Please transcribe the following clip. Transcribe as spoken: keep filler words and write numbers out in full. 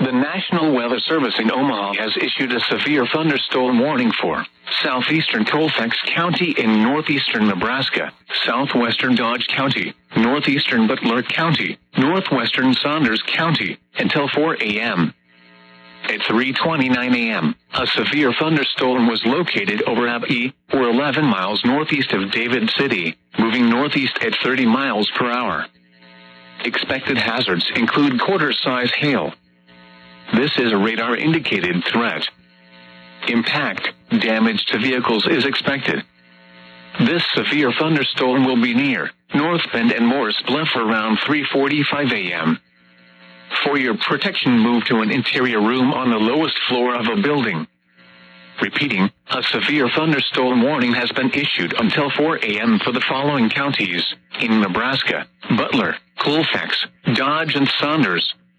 The National Weather Service in Omaha has issued a severe thunderstorm warning for southeastern Colfax County in northeastern Nebraska, southwestern Dodge County, northeastern Butler County, northwestern Saunders County, until four a m At three twenty-nine a m, a severe thunderstorm was located over Abbey, or eleven miles northeast of David City, moving northeast at thirty miles per hour. Expected hazards include quarter-size hail. This is a radar-indicated threat. Impact, damage to vehicles is expected. This severe thunderstorm will be near North Bend and Morris Bluff around three forty-five a m For your protection, move to an interior room on the lowest floor of a building. Repeating, a severe thunderstorm warning has been issued until four a m for the following counties in Nebraska: Butler, Colfax, Dodge and Saunders.